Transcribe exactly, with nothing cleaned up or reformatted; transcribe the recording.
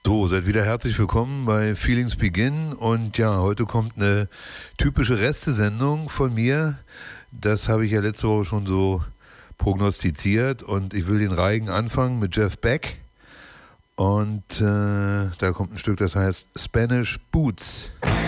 So, seid wieder herzlich willkommen bei Feelings Begin und ja, heute kommt eine typische Restesendung von mir. Das habe ich ja letzte Woche schon so prognostiziert und ich will den Reigen anfangen mit Jeff Beck und äh, da kommt ein Stück, das heißt Spanish Boots.